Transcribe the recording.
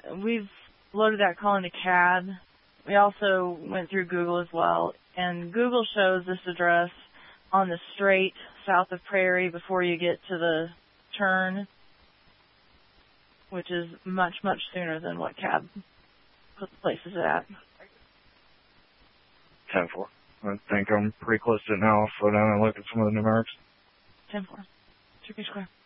we've loaded that call into CAD. We also went through Google as well, and Google shows this address on the straight south of Prairie before you get to the turn, which is much, much sooner than what CAD put the places at. 10-4. I think I'm pretty close to it now. I'll slow down and look at some of the numerics. 10-4. 2 Square.